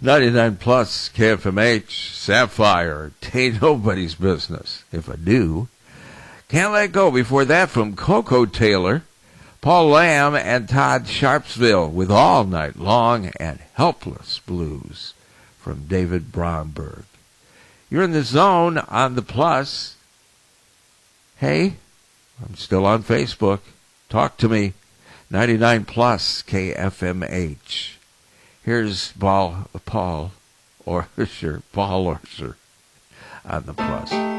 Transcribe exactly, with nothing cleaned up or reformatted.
ninety-nine plus K F M H, Sapphire, Tain't Nobody's Business. If I Do. Can't Let Go. Before that, from Coco Taylor, Paul Lamb, and Todd Sharpsville with All Night Long, and Helpless Blues from David Bromberg. You're in the zone on the Plus. Hey, I'm still on Facebook. Talk to me. ninety-nine plus K F M H. Here's Paul, Paul Orser, Paul Orser on the Plus.